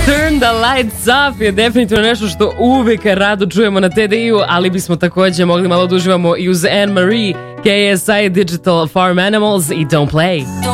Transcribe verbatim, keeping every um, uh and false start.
Turn the lights off je definitivno nešto što uvijek rado čujemo na T D I-u, ali bismo također mogli malo da uživamo i uz Anne Marie, K S I Digital Farm Animals i Don't Play.